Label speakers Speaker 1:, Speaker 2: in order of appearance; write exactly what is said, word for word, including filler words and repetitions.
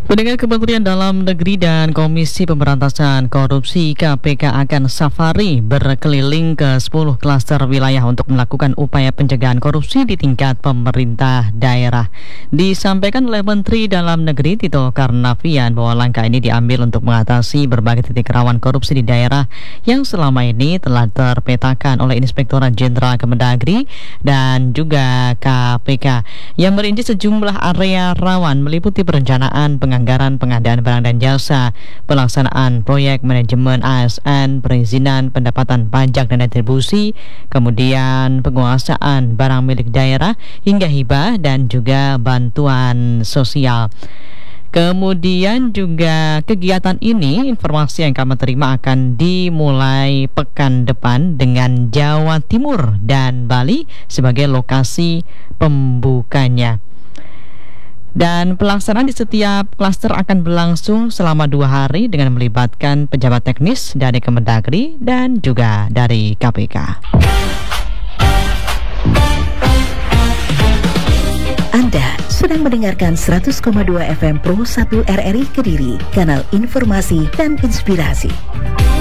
Speaker 1: Pendengar, Kementerian Dalam Negeri dan Komisi Pemberantasan Korupsi K P K akan safari berkeliling ke sepuluh klaster wilayah untuk melakukan upaya pencegahan korupsi di tingkat pemerintah daerah. Disampaikan oleh Menteri Dalam Negeri Tito Karnavian bahwa langkah ini diambil untuk mengatasi berbagai titik rawan korupsi di daerah yang selama ini telah terpetakan oleh Inspektorat Jenderal Kemendagri dan juga K P K yang merinci sejumlah area rawan meliputi perencanaan pengadaan anggaran pengadaan barang dan jasa, pelaksanaan proyek manajemen A S N, perizinan pendapatan pajak dan retribusi, kemudian penguasaan barang milik daerah hingga hibah dan juga bantuan sosial. Kemudian juga kegiatan ini, informasi yang kami terima, akan dimulai pekan depan dengan Jawa Timur dan Bali sebagai lokasi pembukanya. Dan pelaksanaan di setiap klaster akan berlangsung selama dua hari dengan melibatkan pejabat teknis dari Kemendagri dan juga dari K P K.
Speaker 2: Anda sedang mendengarkan seratus koma dua F M Pro satu R R I Kediri, kanal informasi dan inspirasi.